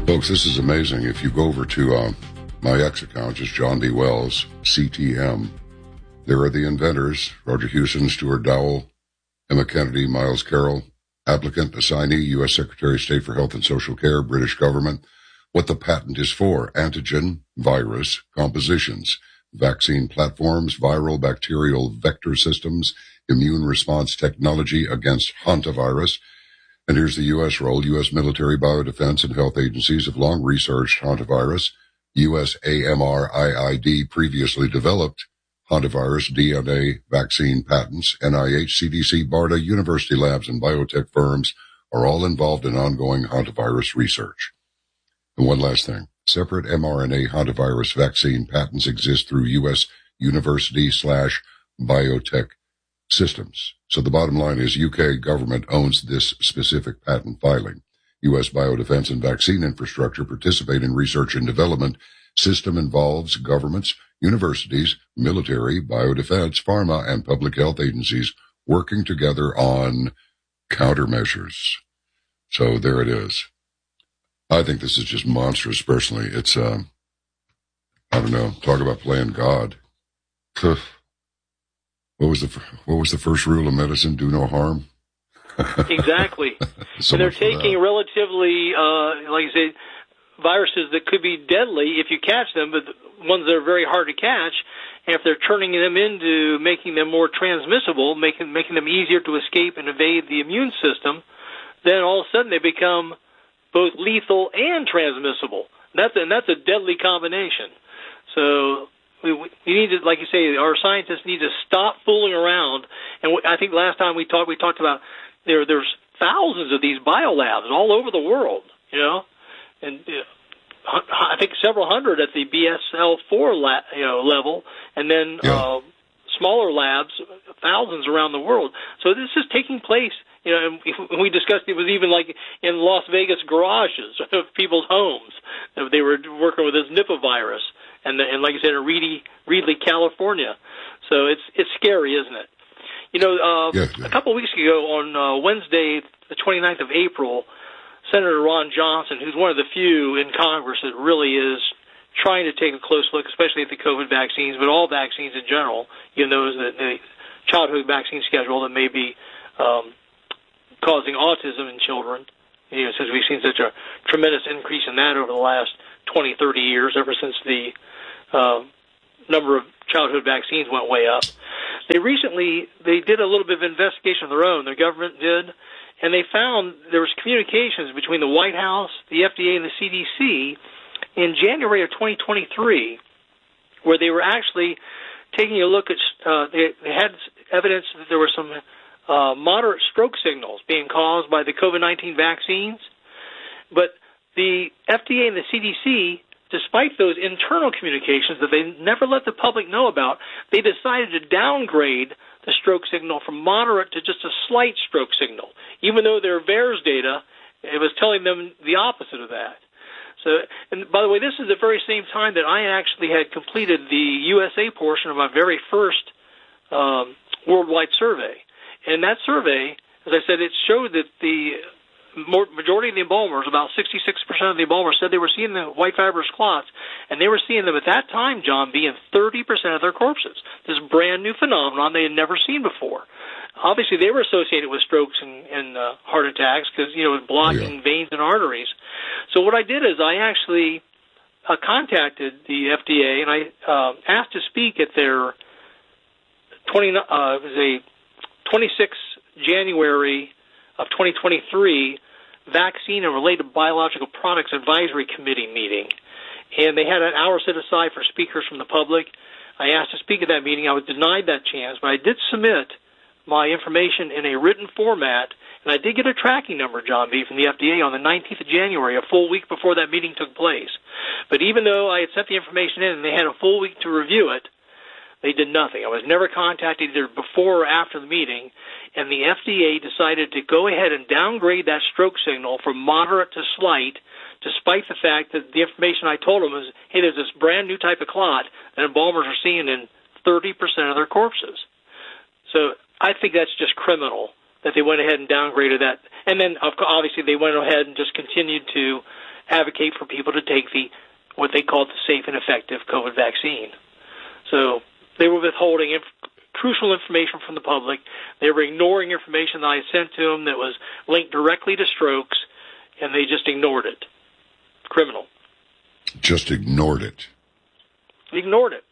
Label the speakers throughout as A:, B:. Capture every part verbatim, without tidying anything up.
A: Folks, this is amazing. If you go over to uh, my X account, just John B. Wells, C T M, there are the inventors, Roger Houston, Stuart Dowell, Emma Kennedy, Miles Carroll, applicant, assignee, U S Secretary of State for Health and Social Care, British government, what the patent is for, antigen, virus, compositions, vaccine platforms, viral bacterial vector systems, immune response technology against hantavirus. And here's the U S role. U S military, biodefense, and health agencies have long researched hantavirus. U S A M R I I D previously developed hantavirus D N A vaccine patents. N I H, C D C, BARDA, university labs, and biotech firms are all involved in ongoing hantavirus research. And one last thing. Separate mRNA hantavirus vaccine patents exist through U S university slash biotech systems. So the bottom line is U K government owns this specific patent filing. U S biodefense and vaccine infrastructure participate in research and development. System involves governments, universities, military, biodefense, pharma, and public health agencies working together on countermeasures. So there it is. I think this is just monstrous personally. It's, uh, I don't know, talk about playing God. What was the what was the first rule of medicine? Do no harm.
B: Exactly.
A: So
B: and they're taking that. relatively, uh, like I say, viruses that could be deadly if you catch them, but ones that are very hard to catch. And if they're turning them into making them more transmissible, making making them easier to escape and evade the immune system, then all of a sudden they become both lethal and transmissible. That's and that's a deadly combination. So. We, we need to, like you say, our scientists need to stop fooling around. And I think last time we talked, we talked about there. There's thousands of these biolabs all over the world, you know, and you know, I think several hundred at the B S L four la, you know, level, and then yeah. uh, smaller labs, thousands around the world. So this is taking place. You know, and we discussed it was even like in Las Vegas garages of people's homes. They were working with this Nipah virus. And, and like I said, in Reedy, Reedley, California. So it's it's scary, isn't it? You know, uh, yeah, yeah. a couple of weeks ago on uh, Wednesday, the twenty-ninth of April, Senator Ron Johnson, who's one of the few in Congress that really is trying to take a close look, especially at the COVID vaccines, but all vaccines in general, even those that the childhood vaccine schedule that may be um, causing autism in children, you know, since we've seen such a tremendous increase in that over the last twenty, thirty years, ever since the uh, number of childhood vaccines went way up. They recently, they did a little bit of investigation of their own, the government did, and they found there was communications between the White House, the F D A, and the C D C in January of twenty twenty-three, where they were actually taking a look at, uh, they, they had evidence that there were some uh, moderate stroke signals being caused by the COVID nineteen vaccines, but the F D A and the C D C, despite those internal communications that they never let the public know about, they decided to downgrade the stroke signal from moderate to just a slight stroke signal, even though their V A E R S data, it was telling them the opposite of that. So, and by the way, this is the very same time that I actually had completed the U S A portion of my very first um, worldwide survey. And that survey, as I said, it showed that the majority of the embalmers, about sixty-six percent of the embalmers, said they were seeing the white fibrous clots, and they were seeing them at that time, John, be in thirty percent of their corpses. This brand new phenomenon they had never seen before. Obviously, they were associated with strokes and, and uh, heart attacks because, you know, blocking yeah. veins and arteries. So what I did is I actually uh, contacted the F D A, and I uh, asked to speak at their twenty, uh, it was a twenty-sixth January of twenty twenty-three Vaccine and Related Biological Products Advisory Committee meeting. And they had an hour set aside for speakers from the public. I asked to speak at that meeting. I was denied that chance, but I did submit my information in a written format, and I did get a tracking number, John B., from the F D A on the nineteenth of January, a full week before that meeting took place. But even though I had sent the information in and they had a full week to review it, they did nothing. I was never contacted either before or after the meeting, and the F D A decided to go ahead and downgrade that stroke signal from moderate to slight, despite the fact that the information I told them was, hey, there's this brand new type of clot that embalmers are seeing in thirty percent of their corpses. So I think that's just criminal that they went ahead and downgraded that. And then, obviously, they went ahead and just continued to advocate for people to take the what they called the safe and effective COVID vaccine. So they were withholding inf- crucial information from the public. They were ignoring information that I sent to them that was linked directly to strokes, and they just ignored it. Criminal.
A: Just ignored it.
B: Ignored it.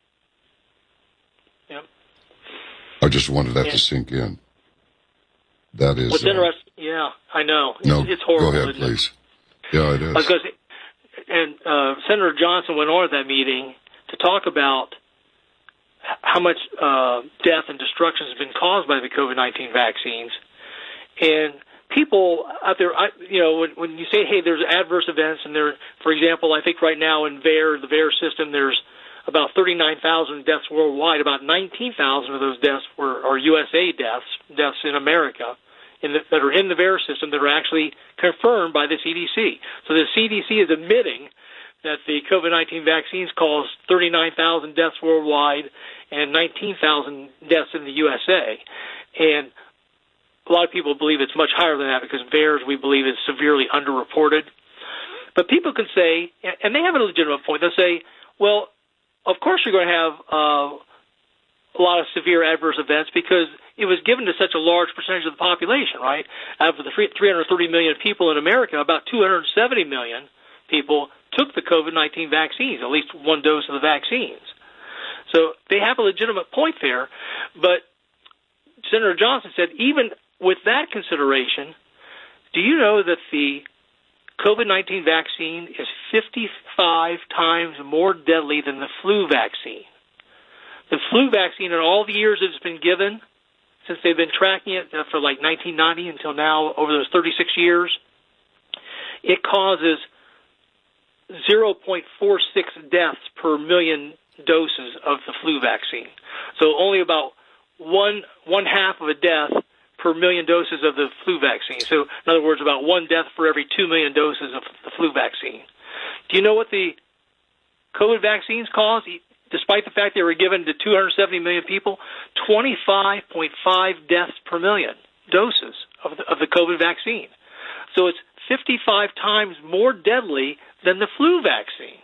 B: Yep.
A: I just wanted that
B: yeah.
A: to sink in. That is.
B: What's
A: uh,
B: interesting? Yeah, I know.
A: No,
B: it's, it's horrible.
A: go ahead, please. It? Yeah, it is.
B: Because, and uh, Senator Johnson went on at that meeting to talk about how much uh, death and destruction has been caused by the COVID nineteen vaccines. And people out there, I, you know, when, when you say, hey, there's adverse events, and there, for example, I think right now in V A E R, the V A E R system, there's about thirty-nine thousand deaths worldwide. About nineteen thousand of those deaths were are U S A deaths, deaths in America, in the, that are in the V A E R system that are actually confirmed by the C D C. So the C D C is admitting that the COVID nineteen vaccines caused thirty-nine thousand deaths worldwide and nineteen thousand deaths in the U S A. And a lot of people believe it's much higher than that because V A E R, we believe, is severely underreported. But people can say, and they have a legitimate point, they'll say, well, of course you're going to have uh, a lot of severe adverse events because it was given to such a large percentage of the population, right? Out of the three hundred thirty million people in America, about two hundred seventy million people took the COVID nineteen vaccines, at least one dose of the vaccines. So they have a legitimate point there. But Senator Johnson said, even with that consideration, do you know that the COVID nineteen vaccine is fifty-five times more deadly than the flu vaccine? The flu vaccine, in all the years it's been given, since they've been tracking it for like nineteen ninety until now, over those thirty-six years, it causes zero point four six deaths per million doses of the flu vaccine. So only about one one half of a death per million doses of the flu vaccine. So in other words, about one death for every two million doses of the flu vaccine. Do you know what the COVID vaccines cause? Despite the fact they were given to two hundred seventy million people, twenty-five point five deaths per million doses of the, of the COVID vaccine. So it's fifty-five times more deadly than the flu vaccine.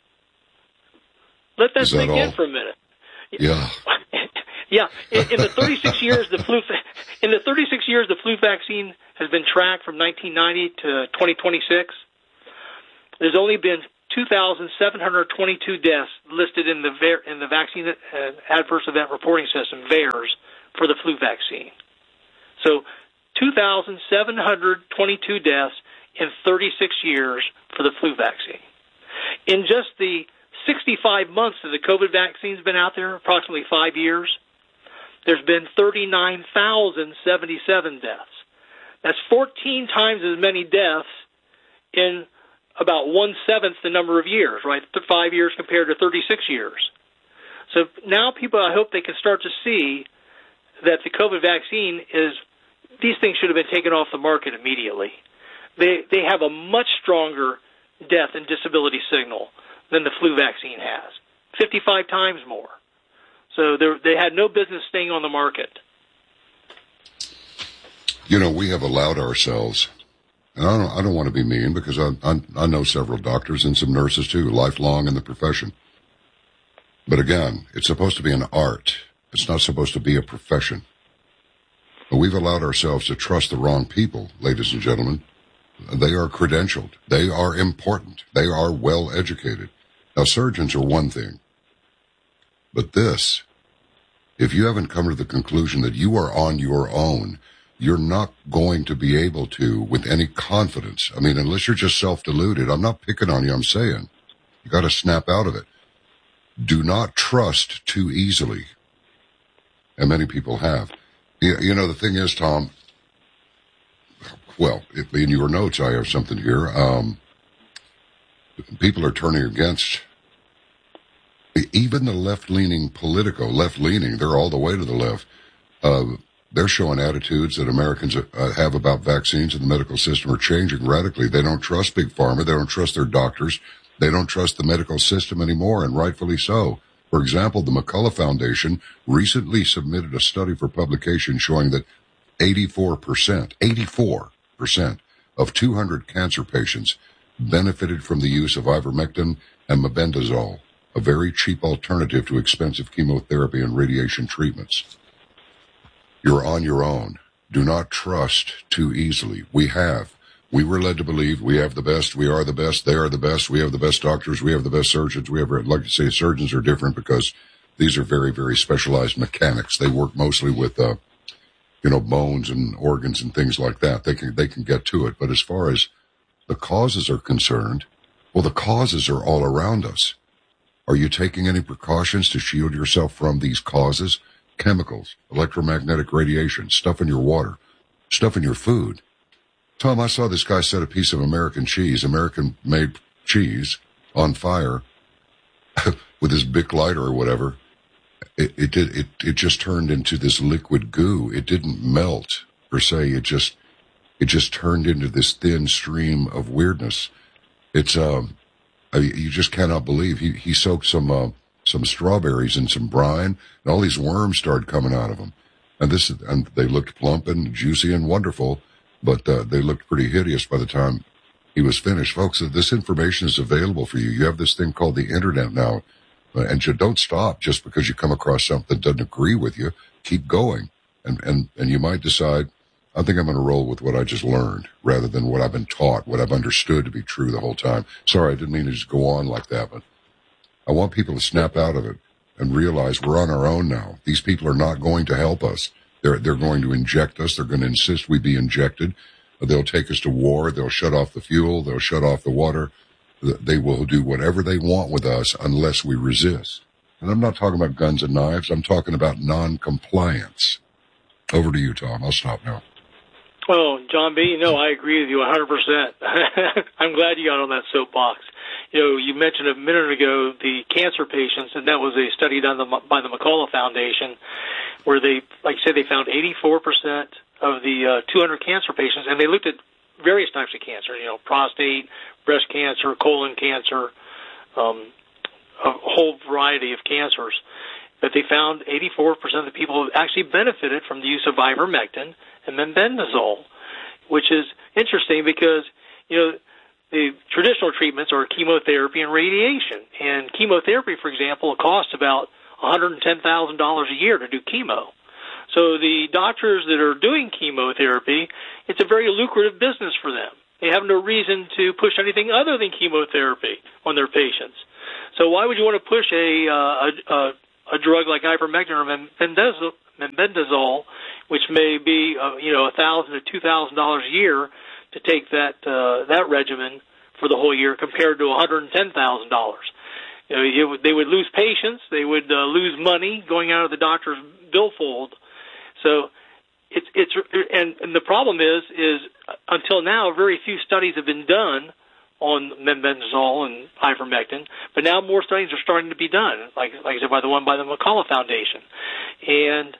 B: Let that sink in for a minute.
A: Yeah.
B: yeah. In, in the thirty-six years, the flu in the thirty-six years the flu vaccine has been tracked from nineteen ninety to twenty twenty-six. There's only been two thousand seven hundred twenty-two deaths listed in the in the vaccine uh, adverse event reporting system, V A E Rs, for the flu vaccine. So two thousand seven hundred twenty-two deaths in thirty-six years for the flu vaccine. In just the sixty-five months that the COVID vaccine's been out there, approximately five years, there's been thirty-nine thousand seventy-seven deaths. That's fourteen times as many deaths in about one-seventh the number of years, right? Five years compared to thirty-six years. So now people, I hope they can start to see that the COVID vaccine is, these things should have been taken off the market immediately. They they have a much stronger death and disability signal than the flu vaccine has, fifty-five times more. So they had no business staying on the market.
A: You know, we have allowed ourselves, and I don't, I don't want to be mean because I, I, I know several doctors and some nurses too, lifelong in the profession. But again, it's supposed to be an art. It's not supposed to be a profession. But we've allowed ourselves to trust the wrong people, ladies and gentlemen. They are credentialed. They are important. They are well educated. Now, surgeons are one thing. But this, if you haven't come to the conclusion that you are on your own, you're not going to be able to with any confidence. I mean, unless you're just self-deluded. I'm not picking on you. I'm saying you got to snap out of it. Do not trust too easily. And many people have. You know, the thing is, Tom, well, in your notes, I have something here. Um, people are turning against even the left-leaning Politico, left-leaning, they're all the way to the left. Uh, they're showing attitudes that Americans uh, have about vaccines and the medical system are changing radically. They don't trust Big Pharma. They don't trust their doctors. They don't trust the medical system anymore, and rightfully so. For example, the McCullough Foundation recently submitted a study for publication showing that eighty-four percent, eighty-four percent of two hundred cancer patients benefited from the use of ivermectin and mebendazole, a very cheap alternative to expensive chemotherapy and radiation treatments. You're on your own. Do not trust too easily. We have. We were led to believe we have the best, we are the best, they are the best, we have the best doctors, we have the best surgeons. We have, I'd like to say surgeons are different because these are very, very specialized mechanics. They work mostly with, uh, you know, bones and organs and things like that. They can, they can get to it. But as far as the causes are concerned, well, the causes are all around us. Are you taking any precautions to shield yourself from these causes? Chemicals, electromagnetic radiation, stuff in your water, stuff in your food. Tom, I saw this guy set a piece of American cheese, American-made cheese, on fire with his Bic lighter or whatever. It, it did. It, it just turned into this liquid goo. It didn't melt per se. It just, it just turned into this thin stream of weirdness. It's um, I, you just cannot believe he he soaked some uh, some strawberries in some brine, and all these worms started coming out of them. And this, and they looked plump and juicy and wonderful, but uh, they looked pretty hideous by the time he was finished. Folks, this information is available for you. You have this thing called the internet now. And you don't stop just because you come across something that doesn't agree with you. Keep going. And, and, and you might decide, I think I'm going to roll with what I just learned rather than what I've been taught, what I've understood to be true the whole time. Sorry, I didn't mean to just go on like that, but I want people to snap out of it and realize we're on our own now. These people are not going to help us. They're, they're going to inject us. They're going to insist we be injected. They'll take us to war. They'll shut off the fuel. They'll shut off the water. They will do whatever they want with us unless we resist. And I'm not talking about guns and knives. I'm talking about non-compliance. Over to you, Tom. I'll stop now.
B: Well, John B., you know, I agree with you one hundred percent. I'm glad you got on that soapbox. You know, you mentioned a minute ago the cancer patients, and that was a study done by the McCullough Foundation, where they, like I said, they found eighty-four percent of the uh, two hundred cancer patients, and they looked at various types of cancer, you know, prostate, breast cancer, colon cancer, um, a whole variety of cancers. But they found eighty-four percent of the people actually benefited from the use of ivermectin and mebendazole, which is interesting because, you know, the traditional treatments are chemotherapy and radiation. And chemotherapy, for example, costs about one hundred ten thousand dollars a year to do chemo. So the doctors that are doing chemotherapy, it's a very lucrative business for them. They have no reason to push anything other than chemotherapy on their patients. So why would you want to push a uh, a, a drug like ivermectin or mebendazole, which may be uh, you know a thousand to two thousand dollars a year to take that uh, that regimen for the whole year, compared to one hundred and ten thousand dollars? You know, it would, they would lose patients, they would uh, lose money going out of the doctor's billfold. So it's it's and, and the problem is is until now very few studies have been done on mebendazole and ivermectin, but now more studies are starting to be done, like like I said, by the one by the McCullough Foundation, and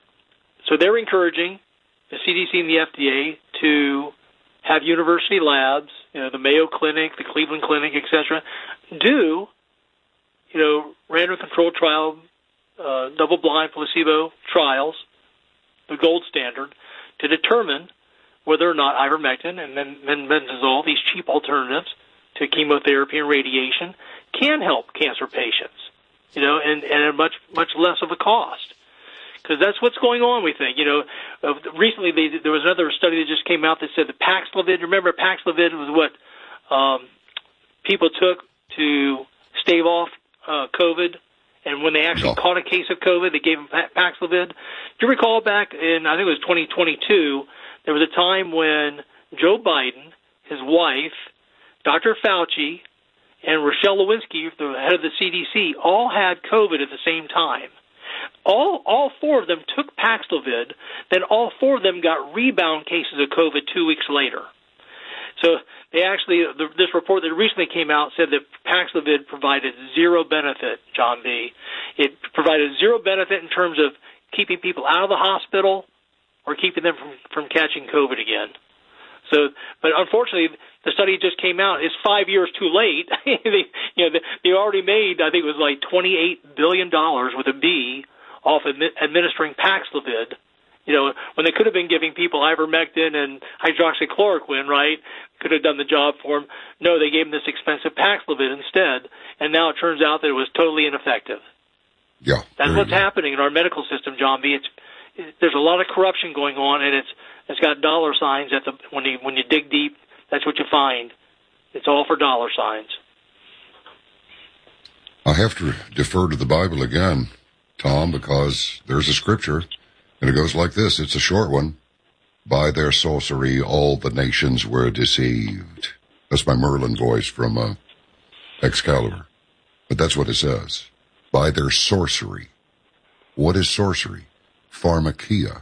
B: so they're encouraging the C D C and the F D A to have university labs, you know, the Mayo Clinic, the Cleveland Clinic, et cetera, do you know random controlled trial, uh, double-blind placebo trials, the gold standard, to determine whether or not ivermectin and mebendazole, these cheap alternatives to chemotherapy and radiation, can help cancer patients, you know, and, and at much, much less of a cost. Because that's what's going on, we think. You know, uh, recently they, there was another study that just came out that said the Paxlovid, remember Paxlovid was what um, people took to stave off uh, COVID, and when they actually no. caught a case of COVID, they gave them Paxlovid. Do you recall back in, I think it was twenty twenty-two, there was a time when Joe Biden, his wife, Doctor Fauci, and Rochelle Lewinsky, the head of the C D C, all had COVID at the same time. All all four of them took Paxlovid, then all four of them got rebound cases of COVID two weeks later. So they actually, the, this report that recently came out said that Paxlovid provided zero benefit, John B. It provided zero benefit in terms of keeping people out of the hospital or keeping them from, from catching COVID again. So, but unfortunately, the study just came out. It's five years too late. they, you know, they, they already made, I think it was like twenty-eight billion dollars with a B off admi- administering Paxlovid, You know, when they could have been giving people ivermectin and hydroxychloroquine, right, could have done the job for them. No, they gave them this expensive Paxlovid instead, and now it turns out that it was totally ineffective.
A: Yeah.
B: That's what's happening in our medical system, John B. It's, it, there's a lot of corruption going on, and it's it's got dollar signs at the when you when you dig deep. That's what you find. It's all for dollar signs.
A: I have to defer to the Bible again, Tom, because there's a scripture, and it goes like this. It's a short one. By their sorcery, all the nations were deceived. That's my Merlin voice from uh, Excalibur. But that's what it says. By their sorcery. What is sorcery? Pharmakia.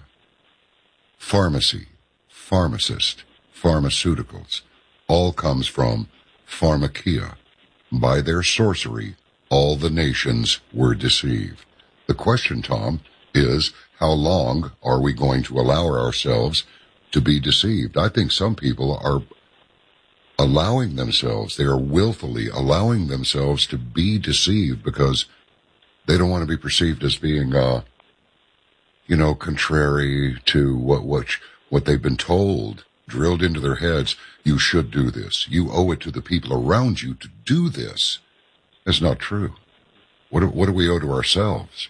A: Pharmacy. Pharmacist. Pharmaceuticals. All comes from pharmakia. By their sorcery, all the nations were deceived. The question, Tom, is how long are we going to allow ourselves to be deceived? I think some people are allowing themselves, they are willfully allowing themselves to be deceived because they don't want to be perceived as being, uh, you know, contrary to what, what, what they've been told, drilled into their heads. You should do this. You owe it to the people around you to do this. That's not true. What do, what do we owe to ourselves?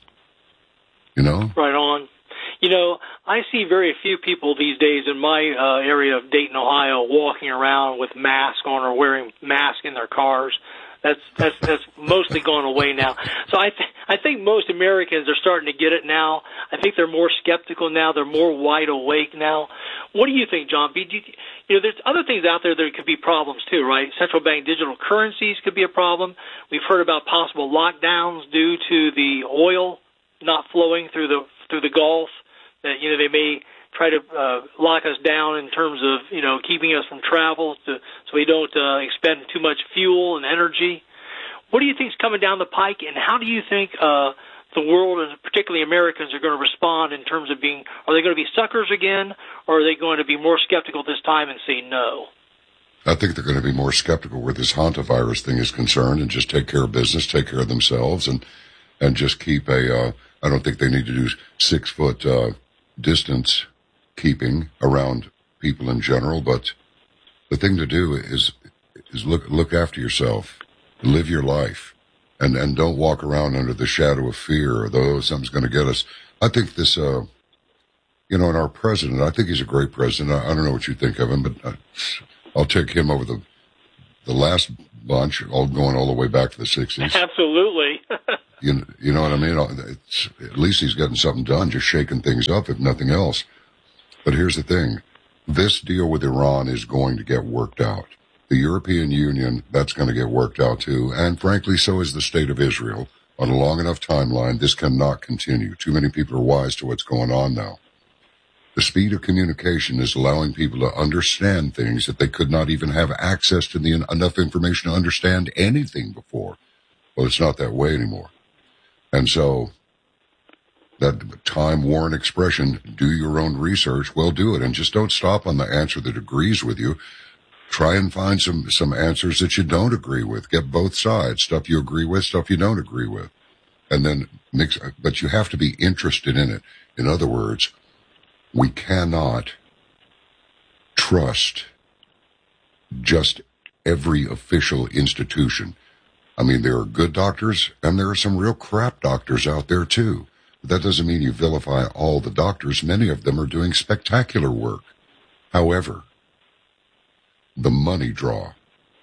A: You know?
B: Right on. You know, I see very few people these days in my uh, area of Dayton, Ohio, walking around with masks on or wearing masks in their cars. That's that's that's mostly gone away now. So I th- I think most Americans are starting to get it now. I think they're more skeptical now. They're more wide awake now. What do you think, John B? Do you, you know, there's other things out there that could be problems too, right? Central bank digital currencies could be a problem. We've heard about possible lockdowns due to the oil not flowing through the through the Gulf. That, you know, they may try to uh, lock us down in terms of, you know, keeping us from travel to, so we don't uh, expend too much fuel and energy. What do you think is coming down the pike, and how do you think uh, the world, and particularly Americans, are going to respond in terms of being, are they going to be suckers again, or are they going to be more skeptical this time and say no?
A: I think they're going to be more skeptical where this hantavirus thing is concerned and just take care of business, take care of themselves, and and just keep a, uh, I don't think they need to do six-foot uh, distance keeping around people in general, but the thing to do is is look look after yourself, live your life, and and don't walk around under the shadow of fear or though something's going to get us. I think this, uh, you know, and our president, I think he's a great president. I, I don't know what you think of him, but I, I'll take him over the the last bunch, all going all the way back to the sixties.
B: Absolutely.
A: you you know what I mean? It's, at least he's getting something done, just shaking things up, if nothing else. But here's the thing. This deal with Iran is going to get worked out. The European Union, that's going to get worked out too. And frankly, so is the state of Israel. On a long enough timeline, this cannot continue. Too many people are wise to what's going on now. The speed of communication is allowing people to understand things that they could not even have access to the enough information to understand anything before. Well, it's not that way anymore. And so that time-worn expression, do your own research, well, do it. And just don't stop on the answer that agrees with you. Try and find some, some answers that you don't agree with. Get both sides, stuff you agree with, stuff you don't agree with. And then mix, but you have to be interested in it. In other words, we cannot trust just every official institution. I mean, there are good doctors and there are some real crap doctors out there too. That doesn't mean you vilify all the doctors. Many of them are doing spectacular work. However, the money draw.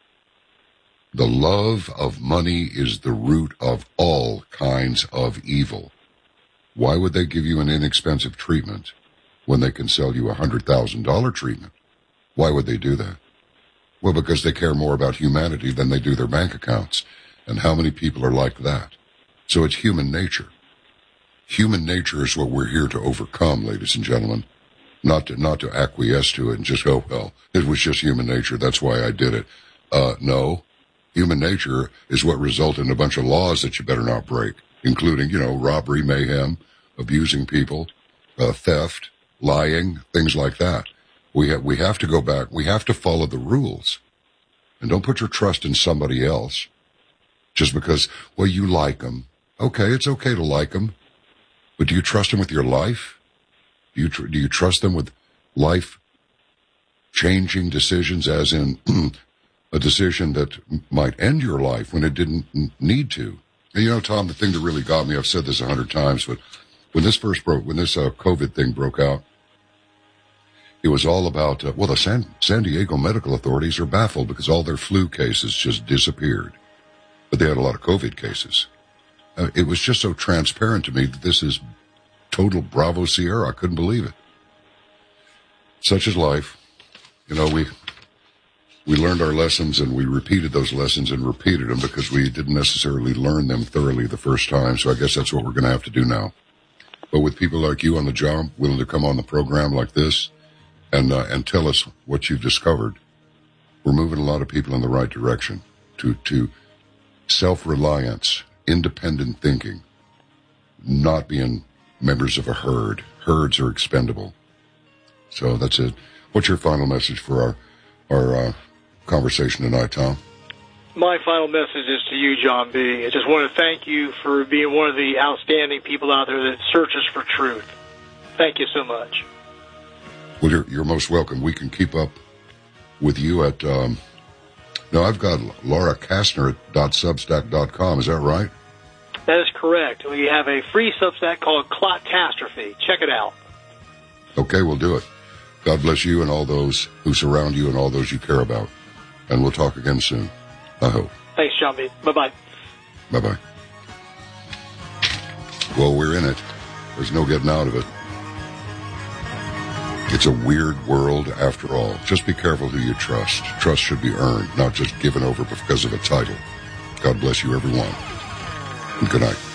A: The love of money is the root of all kinds of evil. Why would they give you an inexpensive treatment when they can sell you a one hundred thousand dollars treatment? Why would they do that? Well, because they care more about humanity than they do their bank accounts. And how many people are like that? So it's human nature. Human nature is what we're here to overcome, ladies and gentlemen. Not to, not to acquiesce to it and just go, well, it was just human nature. That's why I did it. Uh, no. Human nature is what resulted in a bunch of laws that you better not break, including, you know, robbery, mayhem, abusing people, uh, theft, lying, things like that. We have, we have to go back. We have to follow the rules. And don't put your trust in somebody else just because, well, you like them. Okay, it's okay to like them. But do you trust them with your life? Do you, tr- do you trust them with life-changing decisions, as in a decision that might end your life when it didn't need to? And you know, Tom, the thing that really got me, I've said this a hundred times, but when this first broke, when this uh, COVID thing broke out, it was all about, uh, well, the San, San Diego medical authorities are baffled because all their flu cases just disappeared. But they had a lot of COVID cases. Uh, it was just so transparent to me that this is total Bravo Sierra. I couldn't believe it. Such is life. You know, we we learned our lessons and we repeated those lessons and repeated them because we didn't necessarily learn them thoroughly the first time. So I guess that's what we're going to have to do now. But with people like you on the job, willing to come on the program like this and uh, and tell us what you've discovered, we're moving a lot of people in the right direction to to self-reliance, independent thinking, not being members of a herd. Herds are expendable. So that's it. What's your final message for our our uh, conversation tonight, Tom?
B: My final message is to you, John B. I just want to thank you for being one of the outstanding people out there that searches for truth. Thank you so much.
A: Well, you're, you're most welcome. We can keep up with you at, um, no, I've got Laura Kastner at .substack dot com. Is that right?
B: That is correct. We have a free Substack called Clotastrophe. Check it out.
A: Okay, we'll do it. God bless you and all those who surround you and all those you care about. And we'll talk again soon, I hope.
B: Thanks, John B. Bye-bye.
A: Bye-bye. Well, we're in it. There's no getting out of it. It's a weird world after all. Just be careful who you trust. Trust should be earned, not just given over because of a title. God bless you, everyone. And good night.